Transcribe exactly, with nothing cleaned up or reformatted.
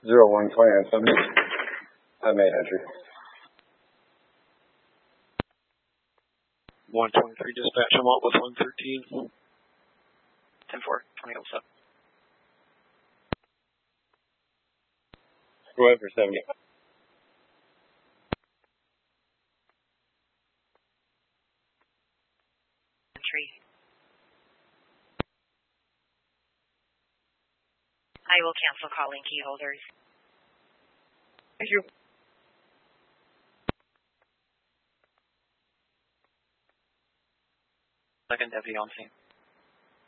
zero one twenty on Sunday. I made entry. one twenty-three dispatch, I'm out with one thirteen. ten four, twenty oh seven. Go ahead for seventy. Entry. I will cancel calling key holders. Thank you. Second deputy on scene.